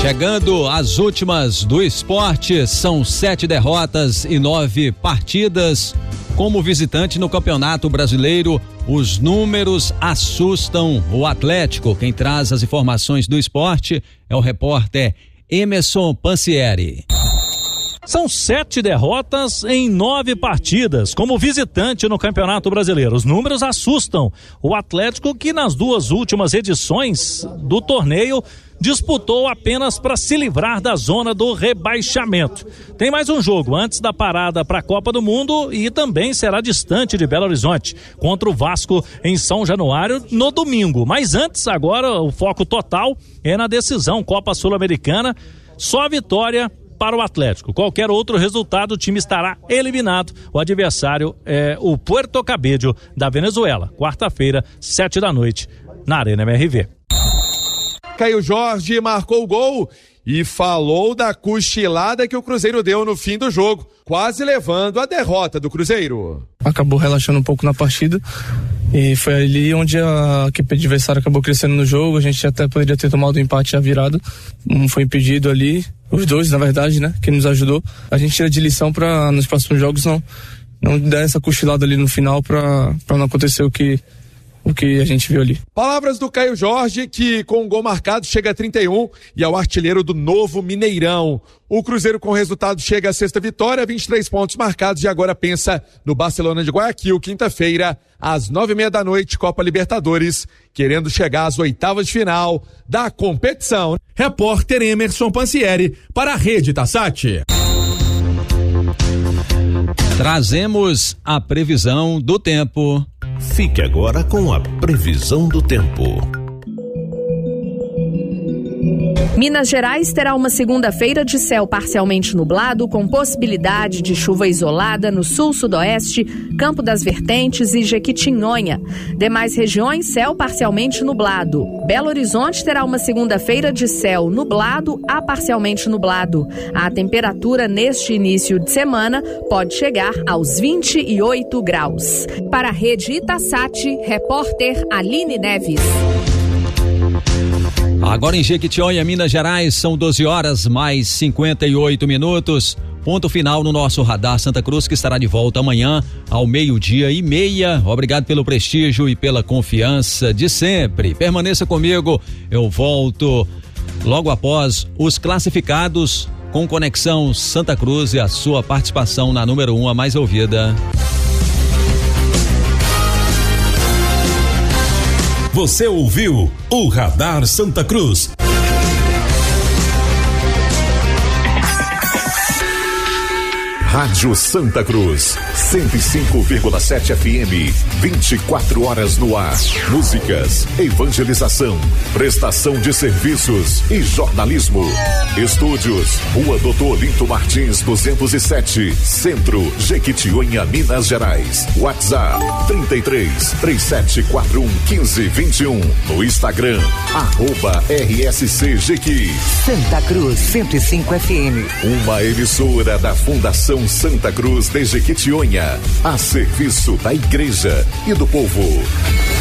Chegando às últimas do esporte, são 7 derrotas e 9 partidas. Como visitante no Campeonato Brasileiro, os números assustam o Atlético. Quem traz as informações do esporte é o repórter Emerson Pansieri. São 7 derrotas em 9 partidas como visitante no Campeonato Brasileiro. Os números assustam o Atlético, que nas 2 últimas edições do torneio disputou apenas para se livrar da zona do rebaixamento. Tem mais um jogo antes da parada para a Copa do Mundo e também será distante de Belo Horizonte, contra o Vasco em São Januário no domingo. Mas antes, agora, o foco total é na decisão Copa Sul-Americana. Só a vitória para o Atlético. Qualquer outro resultado, o time estará eliminado. O adversário é o Puerto Cabello da Venezuela. Quarta-feira, 7 da noite, na Arena MRV. Caio Jorge marcou o gol e falou da cochilada que o Cruzeiro deu no fim do jogo, quase levando a derrota do Cruzeiro. Acabou relaxando um pouco na partida e foi ali onde a equipe adversária acabou crescendo no jogo. A gente até poderia ter tomado o empate e a virada, não foi impedido ali, os dois na verdade, né, que nos ajudou. A gente tira de lição para nos próximos jogos não dar essa cochilada ali no final para não acontecer o que a gente viu ali. Palavras do Caio Jorge, que com um gol marcado chega a 31 e é o artilheiro do novo Mineirão. O Cruzeiro com o resultado chega à 6ª vitória, 23 pontos marcados e agora pensa no Barcelona de Guayaquil, quinta-feira, às 9:30 da noite, Copa Libertadores, querendo chegar às 8ª de final da competição. Repórter Emerson Pansieri para a Rede Tassati. Trazemos a previsão do tempo. Fique agora com a previsão do tempo. Minas Gerais terá uma segunda-feira de céu parcialmente nublado, com possibilidade de chuva isolada no sul-sudoeste, Campo das Vertentes e Jequitinhonha. Demais regiões, céu parcialmente nublado. Belo Horizonte terá uma segunda-feira de céu nublado a parcialmente nublado. A temperatura neste início de semana pode chegar aos 28 graus. Para a Rede Itasati, repórter Aline Neves. Agora em Jequitinhonha, Minas Gerais, são 12 horas mais 58 minutos. Ponto final no nosso Radar Santa Cruz, que estará de volta amanhã ao 12:30. Obrigado pelo prestígio e pela confiança de sempre. Permaneça comigo, eu volto logo após os classificados com Conexão Santa Cruz e a sua participação na número 1, a mais ouvida. Você ouviu o Radar Santa Cruz. Rádio Santa Cruz, 105,7 FM, 24 horas no ar. Músicas, evangelização, prestação de serviços e jornalismo. Estúdios, Rua Doutor Olinto Martins, 207, Centro, Jequitinhonha, Minas Gerais. WhatsApp, 33-3741-1521. No Instagram, @RSC Jequi. Santa Cruz, 105 FM. Uma emissora da Fundação Santa Cruz de Jequitinhonha, a serviço da igreja e do povo.